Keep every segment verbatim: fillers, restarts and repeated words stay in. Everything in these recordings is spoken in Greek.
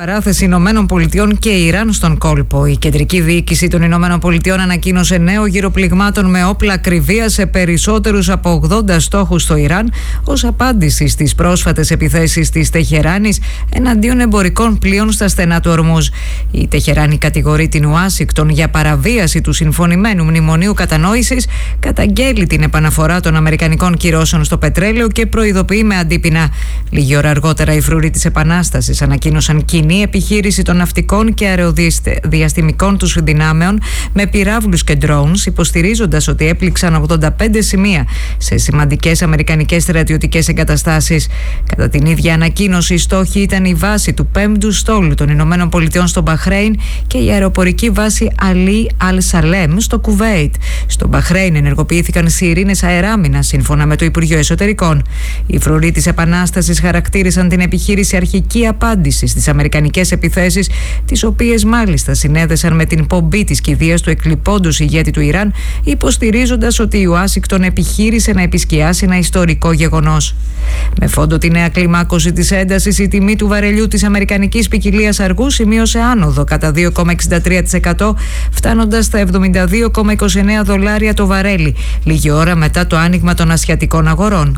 Παράθεση Ηνωμένων Πολιτειών και Ιράν στον κόλπο. Η κεντρική διοίκηση των Ηνωμένων Πολιτειών ανακοίνωσε νέο γύρο πληγμάτων με όπλα ακριβίας σε περισσότερους από ογδόντα στόχους στο Ιράν, ως απάντηση στις πρόσφατες επιθέσεις της Τεχεράνης εναντίον εμπορικών πλοίων στα στενά του Ορμούζ. Η Τεχεράνη κατηγορεί την Ουάσιγκτον για παραβίαση του συμφωνημένου μνημονίου κατανόησης, καταγγέλει την επαναφορά των αμερικανικών κυρώσεων στο πετρέλαιο και προειδοποιεί με αντίπεινα. Λίγη ώρα αργότερα, οι φρουροί της Επανάστασης ανακοίνωσαν κοινή επιχείρηση των ναυτικών και αεροδιαστημικών τους δυνάμεων με πυράβλους και drones, υποστηρίζοντας ότι έπληξαν ογδόντα πέντε σημεία σε σημαντικές αμερικανικές στρατιωτικές εγκαταστάσεις. Κατά την ίδια ανακοίνωση, η στόχη ήταν η βάση του πέμπτου στόλου των Ηνωμένων Πολιτειών στο Μπαχρέιν και η αεροπορική βάση Αλί Αλ Σαλέμ στο Κουβέιτ. Στο Μπαχρέιν ενεργοποιήθηκαν σιρήνες αεράμινας, σύμφωνα με το Υπουργείο Εσωτερικών. Οι φρουροί της Επανάστασης χαρακτήρισαν την επιχείρηση αρχική απάντηση στις αμερικανικές επιθέσεις, τις οποίες μάλιστα συνέδεσαν με την πομπή της κηδείας του εκλειπώντος ηγέτη του Ιράν, υποστηρίζοντας ότι η Ουάσιγκτον επιχείρησε να επισκιάσει ένα ιστορικό γεγονός. Με φόντο τη νέα κλιμάκωση της έντασης, η τιμή του βαρελιού της αμερικανικής ποικιλίας αργού σημείωσε άνοδο κατά δύο κόμμα εξήντα τρία τοις εκατό, φτάνοντας στα εβδομήντα δύο κόμμα είκοσι εννέα δολάρια το βαρέλι, λίγη ώρα μετά το άνοιγμα των ασιατικών αγορών.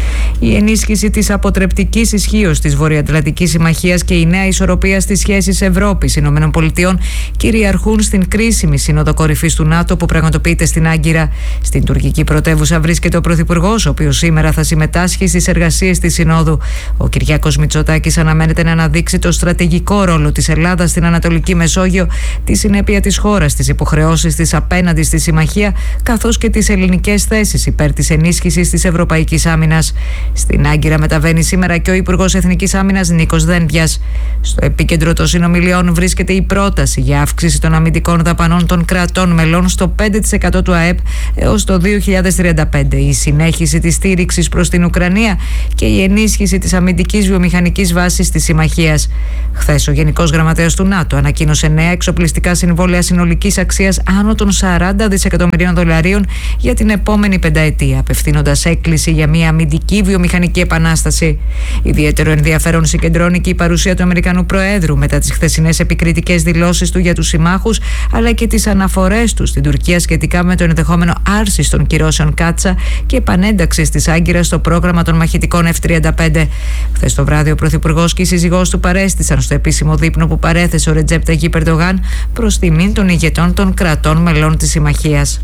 Η ενίσχυση της αποτρεπτικής ισχύως της Βορειοατλαντικής Συμμαχίας και η νέα ισορροπία στις σχέσεις Ευρώπης-Ηνωμένων Πολιτειών κυριαρχούν στην κρίσιμη σύνοδο κορυφής του ΝΑΤΟ που πραγματοποιείται στην Άγκυρα. Στην τουρκική πρωτεύουσα βρίσκεται ο Πρωθυπουργός, ο οποίος σήμερα θα συμμετάσχει στις εργασίες της Συνόδου. Ο Κυριάκος Μητσοτάκης αναμένεται να αναδείξει το στρατηγικό ρόλο της Ελλάδας στην Ανατολική Μεσόγειο, τη συνέπεια της χώρας, τις υποχρεώσεις της απέναντι στη Συμμαχία, καθώς και τις ελληνικές θέσεις υπέρ της ενίσχυσης της ευρωπαϊκής άμυνας. Στην Άγκυρα μεταβαίνει σήμερα και ο Υπουργός Εθνικής Άμυνας Νίκος Δένδιας. Στο επίκεντρο των συνομιλιών βρίσκεται η πρόταση για αύξηση των αμυντικών δαπανών των κρατών μελών στο πέντε τοις εκατό του ΑΕΠ έως το δύο χιλιάδες τριάντα πέντε, η συνέχιση της στήριξης προς την Ουκρανία και η ενίσχυση της αμυντικής βιομηχανικής βάσης της Συμμαχίας. Χθες, ο Γενικός Γραμματέας του ΝΑΤΟ ανακοίνωσε νέα εξοπλιστικά συμβόλαια συνολικής αξίας άνω των σαράντα δισεκατομμυρίων δολαρίων για την επόμενη πενταετία, απευθύνοντας έκκληση για μια αμυντική βιομηχανική επανάσταση. Ιδιαίτερο ενδιαφέρον συγκεντρώνει και η παρουσία του Αμερικανού Προέδρου μετά τις χθεσινές επικριτικές δηλώσεις του για τους συμμάχους, αλλά και τις αναφορές του στην Τουρκία σχετικά με το ενδεχόμενο άρσης των κυρώσεων Κάτσα και επανένταξης της Άγκυρας στο πρόγραμμα των μαχητικών εφ τριάντα πέντε. Χθες το βράδυ, ο Πρωθυπουργός και η σύζυγός του παρέστησαν στο επίσημο δείπνο που παρέθεσε ο Ρετζέπ Ταγιίπ Ερντογάν προς τιμήν των ηγετών των κρατών μελών της Συμμαχίας.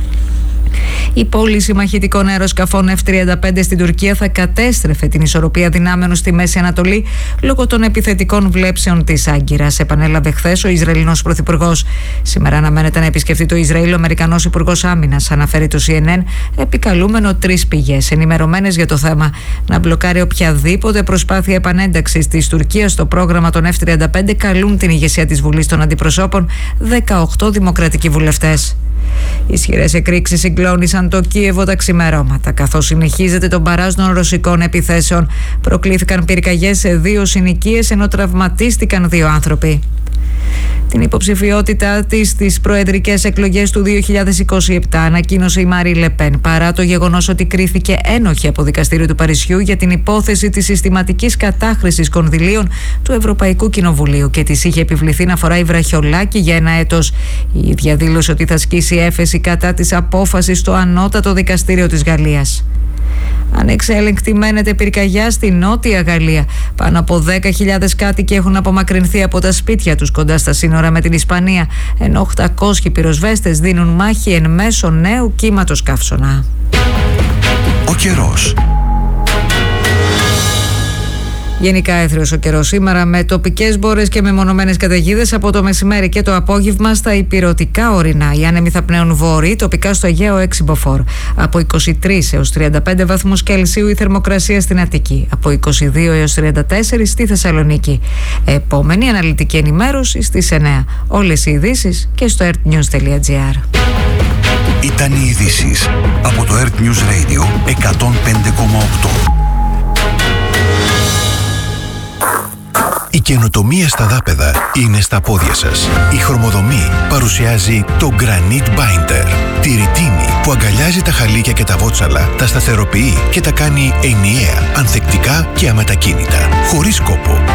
Η πώληση μαχητικών αεροσκαφών εφ τριάντα πέντε στην Τουρκία θα κατέστρεφε την ισορροπία δυνάμεων στη Μέση Ανατολή λόγω των επιθετικών βλέψεων της Άγκυρας, επανέλαβε χθες ο Ισραηλινός Πρωθυπουργός. Σήμερα αναμένεται να επισκεφτεί το Ισραήλ ο Αμερικανός Υπουργός Άμυνας, αναφέρει το σι εν εν, επικαλούμενο τρεις πηγές ενημερωμένες για το θέμα, να μπλοκάρει οποιαδήποτε προσπάθεια επανένταξης της Τουρκίας στο πρόγραμμα των εφ τριάντα πέντε. Καλούν την ηγεσία της Βουλής των Αντιπροσώπων δεκαοκτώ δημοκρατικοί βουλευτές. Ισχυρές εκρήξεις συγκλώνησαν το Κίεβο τα ξημερώματα. Καθώς συνεχίζεται το μπαράζ των ρωσικών επιθέσεων, προκλήθηκαν πυρκαγιές σε δύο συνοικίες ενώ τραυματίστηκαν δύο άνθρωποι. Την υποψηφιότητά της στις προεδρικές εκλογές του δύο χιλιάδες είκοσι επτά ανακοίνωσε η Μάρι Λεπέν, παρά το γεγονός ότι κρίθηκε ένοχη από δικαστήριο του Παρισιού για την υπόθεση της συστηματικής κατάχρησης κονδυλίων του Ευρωπαϊκού Κοινοβουλίου και της είχε επιβληθεί να φοράει βραχιολάκι για ένα έτος. Η ίδια δήλωσε ότι θα ασκήσει έφεση κατά της απόφασης στο ανώτατο δικαστήριο της Γαλλίας. Ανεξέλεγκτη μένεται πυρκαγιά στη Νότια Γαλλία. Πάνω από δέκα χιλιάδες κάτοικοι έχουν απομακρυνθεί από τα σπίτια τους κοντά στα σύνορα με την Ισπανία, ενώ οκτακόσιοι πυροσβέστες δίνουν μάχη εν μέσω νέου κύματος καύσωνα. Ο καιρός. Γενικά έθριος ο καιρός σήμερα με τοπικές μπόρες και μεμονωμένες καταιγίδες από το μεσημέρι και το απόγευμα στα ηπειρωτικά ορεινά. Οι άνεμοι θα πνέουν βόρειοι, τοπικά στο Αιγαίο έξι μποφόρ. Από είκοσι τρεις έως τριάντα πέντε βαθμούς Κελσίου η θερμοκρασία στην Αττική. Από είκοσι δύο έως τριάντα τέσσερα στη Θεσσαλονίκη. Επόμενη αναλυτική ενημέρωση στις εννιά. Όλες οι ειδήσεις και στο ερτ νιους τελεία τζι άρ. Ήταν οι ειδήσεις από το Earth News Radio εκατόν πέντε κόμμα οκτώ. Η καινοτομία στα δάπεδα είναι στα πόδια σας. Η Χρωμοδομή παρουσιάζει το Granite Binder. Τη ρητίνη που αγκαλιάζει τα χαλίκια και τα βότσαλα, τα σταθεροποιεί και τα κάνει ενιαία, ανθεκτικά και αμετακίνητα. Χωρίς κόπο,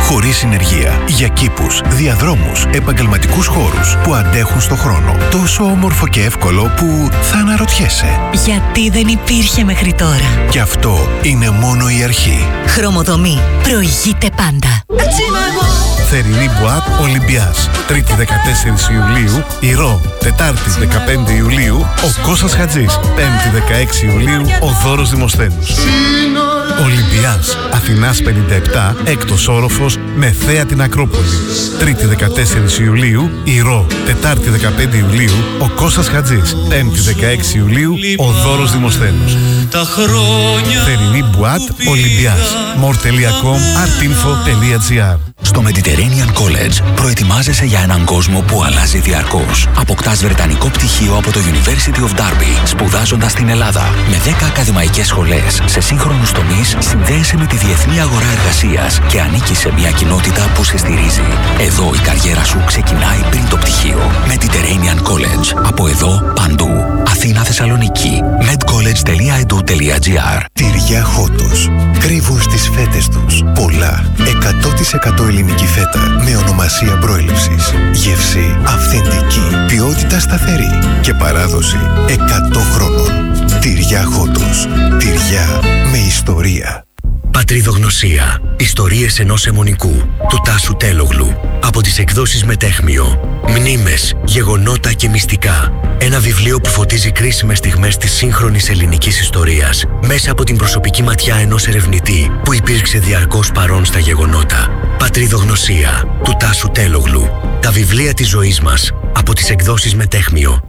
χωρίς συνεργεία, για κήπους, διαδρόμους, επαγγελματικούς χώρους που αντέχουν στο χρόνο. Τόσο όμορφο και εύκολο που θα αναρωτιέσαι. Γιατί δεν υπήρχε μέχρι τώρα. Και αυτό είναι μόνο η αρχή. Χρωμοδομή. Προηγείται πάντα. Θερινή Μπουάτ Ολυμπιάς. Τρίτη δεκατέσσερις Ιουλίου η Ρο. Τετάρτη δεκαπέντε Ιουλίου ο Κώστας Χατζής. Πέμπτη δεκαέξι Ιουλίου ο Δώρος Δημοσθένους. Ολυμπιάς Αθηνάς πενήντα επτά, έκτος όροφος, με θέα την Ακρόπολη. Τρίτη δεκατέσσερις Ιουλίου η Ρο. Τετάρτη δεκαπέντε Ιουλίου ο Κώστας Χατζής. Πέμπτη δεκαέξι Ιουλίου ο Δώρος Δημοσθένους. Θερινή Μπουάτ Ολυμπιάς. more τελεία com, artinfo τελεία gr. Στο Mediterranean College προετοιμάζεσαι για έναν κόσμο που αλλάζει διαρκώς. Αποκτάς βρετανικό πτυχίο από το University of Derby, σπουδάζοντας στην Ελλάδα. Με δέκα ακαδημαϊκές σχολές σε σύγχρονους τομείς, συνδέεσαι με τη διεθνή αγορά εργασίας και ανήκεις σε μια κοινότητα που σε στηρίζει. Εδώ η καριέρα σου ξεκινάει πριν το πτυχίο. Mediterranean College. Από εδώ, παντού. Αθήνα, Θεσσαλονίκη. medcollege τελεία e d u τελεία gr. Τυριά Χότος. Κρύβουν στις φέτες τους πολλά. εκατό τοις εκατό ελληνική φέτα με ονομασία προέλευσης. Γεύση αυθεντική. Ποιότητα σταθερή. Και παράδοση εκατό χρόνων. Τυριά Χότος. Τυριά με ιστορία. Πατριδογνωσία. Ιστορίες ενός αιμονικού. Του Τάσου Τέλογλου. Από τις εκδόσεις Μετέχμιο. Μνήμες, γεγονότα και μυστικά. Ένα βιβλίο που φωτίζει κρίσιμες στιγμές της σύγχρονης ελληνικής ιστορίας μέσα από την προσωπική ματιά ενός ερευνητή που υπήρξε διαρκώς παρόν στα γεγονότα. Πατριδογνωσία. Του Τάσου Τέλογλου. Τα βιβλία της ζωής μας. Από τις εκδόσεις Μετέχμιο.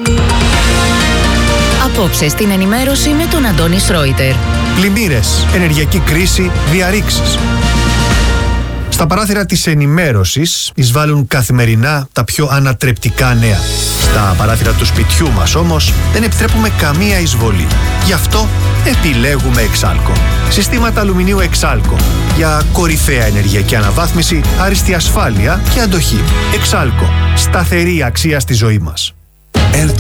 Απόψε στην ενημέρωση με τον Αντώνη Σρόιτερ. Πλημμύρες, ενεργειακή κρίση, διαρρήξεις. Στα παράθυρα της ενημέρωσης εισβάλλουν καθημερινά τα πιο ανατρεπτικά νέα. Στα παράθυρα του σπιτιού μας όμως δεν επιτρέπουμε καμία εισβολή. Γι' αυτό επιλέγουμε Εξάλκο. Συστήματα αλουμινίου Εξάλκο. Για κορυφαία ενεργειακή αναβάθμιση, άριστη ασφάλεια και αντοχή. Εξάλκο. Σταθερή αξία στη ζωή μας. Air